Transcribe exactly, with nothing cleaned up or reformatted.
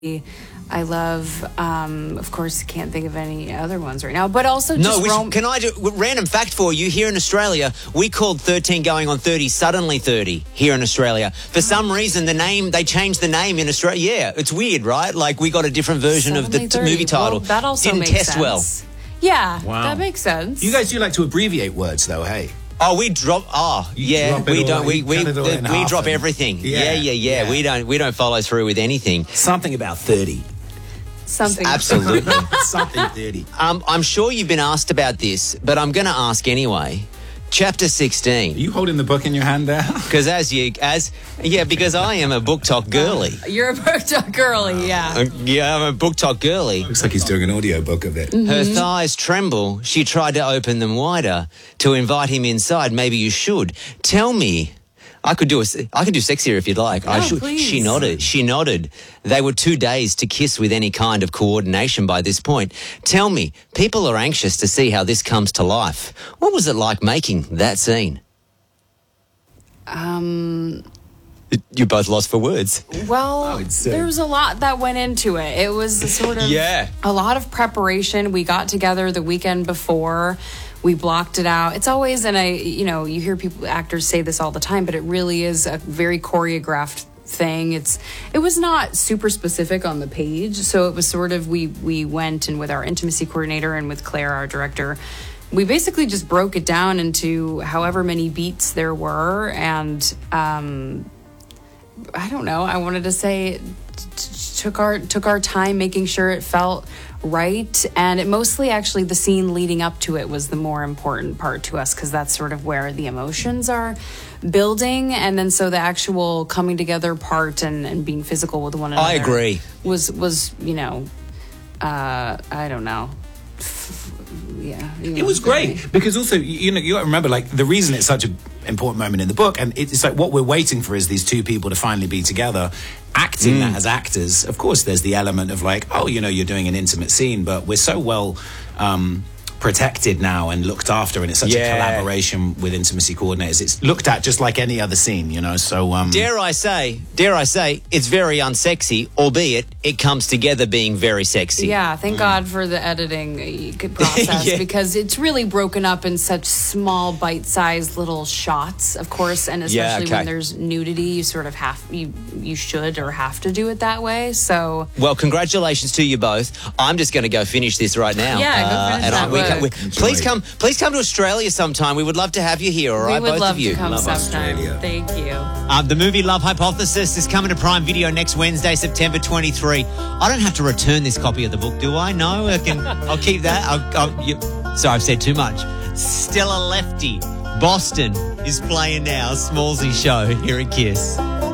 I love, um, of course, can't think of any other ones right now, but also just no. We rom- should, can I do random fact for you? Here in Australia, we called thirteen going on thirty suddenly thirty here in Australia. For some reason, the name they changed the name in Australia. Yeah, it's weird, right? Like we got a different version Suddenly of the t- thirty. movie title. Well, that also didn't makes test sense. well. Yeah, Wow. that makes sense. You guys do like to abbreviate words, though, hey? Oh, we drop. Oh, You yeah. drop it we all- don't. We you we cut it all in we half drop and- everything. Yeah, Yeah, yeah, yeah, yeah. We don't. We don't follow through with anything. Something about thirty. Something. Absolutely. Something thirty. um, I'm sure you've been asked about this, but I'm going to ask anyway. Chapter Are sixteen. you holding the book in your hand there? Because as you as yeah, because I am a book talk girly. You're a book talk girly, yeah. Uh, yeah, I'm a book talk girly. Looks like he's doing an audio book of it. Her thighs tremble. She tried to open them wider to invite him inside. Maybe you should tell me. I could do a, I could do sexier if you'd like. I Oh, should. please. She nodded. She nodded. They were too dazed to kiss with any kind of coordination by this point. Tell me, people are anxious to see how this comes to life. What was it like making that scene? Um, You're both lost for words. well, would say. there was a lot that went into it. It was a sort of Yeah. a lot of preparation. We got together the weekend before. We blocked it out. It's always, and I, you know, you hear people, actors say this all the time, but it really is a very choreographed thing. It's, it was not super specific on the page. So it was sort of, we, we went and with our intimacy coordinator and with Claire, our director, we basically just broke it down into however many beats there were. And, um, I don't know. I wanted to say t- t- took our took our time making sure it felt right, and it mostly actually the scene leading up to it was the more important part to us because that's sort of where the emotions are building, and then so the actual coming together part and, and being physical with one another. I agree. Was was you know, uh, I don't know. Yeah, you It know, was great because also you know you got to remember like the reason it's such an important moment in the book, and it's like what we're waiting for is these two people to finally be together, acting that as actors. Of course, there's the element of like, oh, you know, you're doing an intimate scene, but we're so well um, protected now and looked after, and it's such Yeah. a collaboration with intimacy coordinators. It's looked at just like any other scene, you know. So um, Dare I say, dare I say, it's very unsexy, albeit it comes together being very sexy. Yeah, thank God for the editing uh, process Yeah. because it's really broken up in such small, bite-sized little shots, of course, and especially Yeah, okay. when there's nudity, you sort of have you you should or have to do it that way. So Well, congratulations to you both. I'm just going to go finish this right now. Yeah, go finish and that I- we book. can- we- please Enjoy. come, please come to Australia sometime. We would love to have you here. All we right, would both love of you. to come Love sometime. Australia. Thank you. Um, the movie Love Hypothesis is coming to Prime Video next Wednesday, September twenty-third. I don't have to return this copy of the book, do I? No, I can. I'll keep that. I'll, I'll, you, sorry, I've said too much. Stella Lefty, Boston is playing now. Smallsy show here at Kiss.